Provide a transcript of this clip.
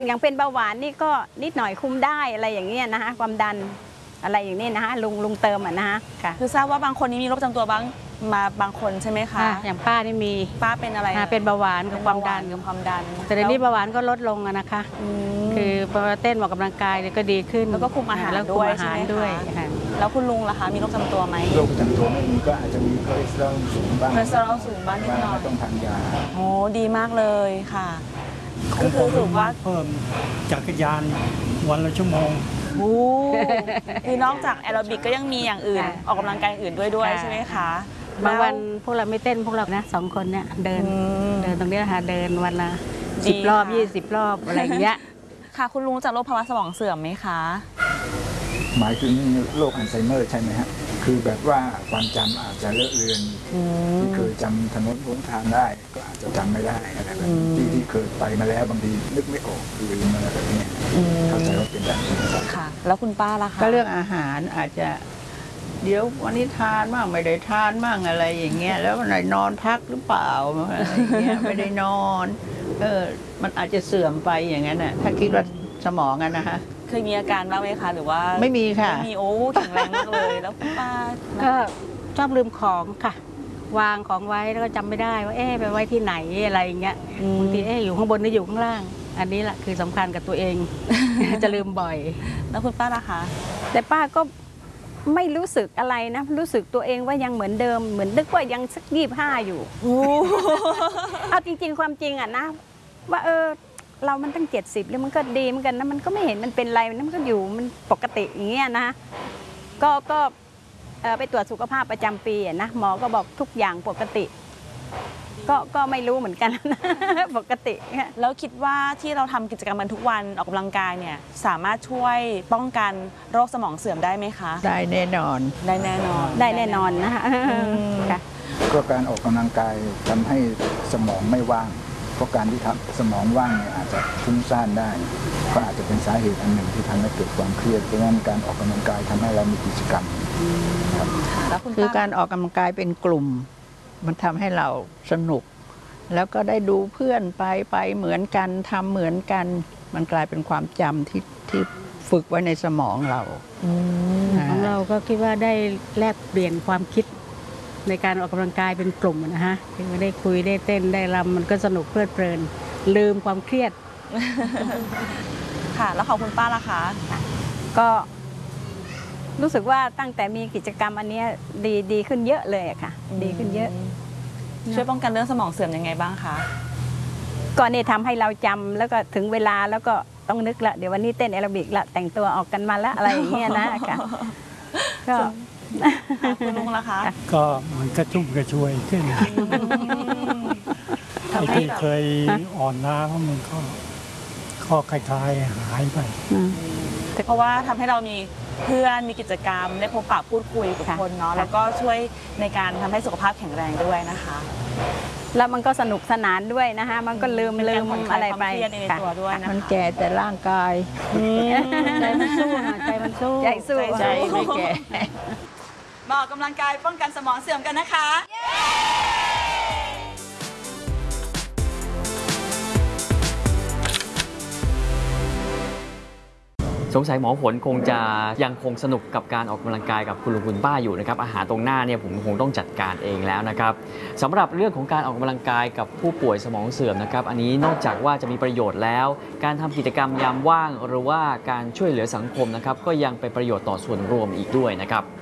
อย่างเป็นเบาหวานนี่ก็นิดหน่อยคุมได้อะไรอย่างเงี้ยนะคะความดันอะไรอย่างนี้นะคะลุงเติมนะคะค่ะคือทราบว่าบางคนนี้มีโรคประจำตัวบางคนใช่ไหมคะอย่างป้านี่มีป้าเป็นอะไรเป็นเบาหวานกับความดันแต่เดี๋ยวนี้เบาหวานก็ลดลงนะคะคือพอเต้นออกกำลังกายก็ดีขึ้นแล้วก็คุมอาหารด้วยใช่ไหมคะแล้วคุณลุงล่ะคะมีโรคประจำตัวไหมโรคประจำตัวไม่มีก็อาจจะมีคอเลสเตอรอลสูงบ้างคอเลสเตอรอลสูงบ้างนิดหน่อยต้องทานยาโอ้ดีมากเลยค่ะก็คือถือว่าเพิ่มจักรยานวันละชั่วโมงคือนอกจากแอโรบิกก็ยังมีอย่างอื่นออกกำลังกายอื่นด้วยใช่ไหมคะบางวันพวกเราไม่เต้นพวกเรานะ2 คนเนี่ยเดินตรงนี้ค่ะเดินวันละ10 รอบ20 รอบอะไรอย่างเงี้ยค่ะคุณลุงจากโรคภาวะสมองเสื่อมไหมคะหมายถึงโรคอัลไซเมอร์ใช่ไหมฮะคือแบบว่าความจำอาจจะเลอะเลือนที่เคยจำถนนหนทางได้ก็อาจจะจำไม่ได้อะไรแบบนี้ที่เคยไปมาแล้วบางทีนึกไม่ออกลืมอะไรแบบนี้เข้าใจว่าเป็นแบบนี้ค่ะแล้วคุณป้าล่ะคะก็เรื่องอาหารอาจจะเดี๋ยววันนี้ทานบ้างไม่ได้ทานบ้างอะไรอย่างเงี้ยแล้ววันไหนนอนพักหรือเปล่าอะไรเงี้ยไม่ได้นอนมันอาจจะเสื่อมไปอย่างนั้นน่ะถ้าคิดว่าสมองกันนะคะเคยมีอาการบ้างไหมคะหรือว่าไม่มีค่ะไม่มีโอ้แข็งแรงมากเลยแล้วคุณป้าก็ชอบลืมของค่ะวางของไว้แล้วก็จำไม่ได้ว่าไปไว้ที่ไหนอะไรอย่างเงี้ยบางทีอยู่ข้างบนหรืออยู่ข้างล่างอันนี้แหละคือสำคัญกับตัวเองจะลืมบ่อยแล้วคุณป้าล่ะคะแต่ป้าก็ไม่รู้สึกอะไรนะรู้สึกตัวเองว่ายังเหมือนเดิมเหมือนนึกว่ายังสัก25อยู่เอาจริงๆความจริงอะนะว่าเรามันตั้ง70แล้วมันก็ดีเหมือนกันนะมันก็ไม่เห็นมันเป็นไรมันก็อยู่มันปกติอย่างเงี้ยนะก็ไปตรวจสุขภาพประจำปีนะหมอก็บอกทุกอย่างปกติก็ไม่รู้เหมือนกันนะปกติแล้วคิดว่าที่เราทำกิจกรรมกันทุกวันออกกำลังกายเนี่ยสามารถช่วยป้องกันโรคสมองเสื่อมได้ไหมคะได้แน่นอนได้แน่นอนนะคะก็การออกกำลังกายทำให้สมองไม่ว่างเพราะการที่ทำสมองว่างเนี่ยอาจจะฟุ้งซ่านได้ก็อาจจะเป็นสาเหตุอันหนึ่งที่ทำให้เกิดความเครียดเพราะฉะนั้นการออกกำลังกายทำให้เรามีกิจกรรมคือการออกกำลังกายเป็นกลุ่มมันทำให้เราสนุกแล้วก็ได้ดูเพื่อนไปเหมือนกันทำเหมือนกันมันกลายเป็นความจำที่ฝึกไว้ในสมองเราของเราก็คิดว่าได้แลกเปลี่ยนความคิดในการออกกำลังกายเป็นกลุ่มนะฮะคือได้คุยได้เต้นได้รำมันก็สนุกเพลิดเพลินลืมความเครียดค่ะแล้วของคุณป้าล่ะคะก็รู้สึกว่าตั้งแต่มีกิจกรรมอันนี้ดีขึ้นเยอะเลยค่ะดีขึ้นเยอะช่วยป้องกันเรื่องสมองเสื่อมยังไงบ้างคะก็เนี่ยทำให้เราจำแล้วก็ถึงเวลาแล้วก็ต้องนึกละเดี๋ยววันนี้เต้นแอโรบิกละแต่งตัวออกกันมาละอะไรอย่างเงี้ยนะค่ะก็คุณลุงล่ะคะก็มันกระชุ่มกระชวยขึ้นไอ้ที่เคยอ่อนล้ามันก็ข้อคลายหายไปเพราะว่าทำให้เรามีเพื่อนมีกิจกรรมได้พบปะพูดคุยกับคนเนาะแล้วก็ช่วยในการทำให้สุขภาพแข็งแรงด้วยนะคะแล้วมันก็สนุกสนานด้วยนะคะมันก็ลืมอะไรไปมันแก่แต่ร่างกายใจมันสู้ใจไม่แก่มาออกกำลังกายป้องกันสมองเสื่อมกันนะคะสงสัยหมอฝนคงจะยังคงสนุกกับการออกกำลังกายกับคุณลุงคุณป้าอยู่นะครับอาหารตรงหน้าเนี่ยผมคงต้องจัดการเองแล้วนะครับสำหรับเรื่องของการออกกำลังกายกับผู้ป่วยสมองเสื่อมนะครับอันนี้นอกจากว่าจะมีประโยชน์แล้วการทำกิจกรรมยามว่างหรือว่าการช่วยเหลือสังคมนะครับก็ยังเป็นประโยชน์ต่อส่วนรวมอีกด้วยนะครับ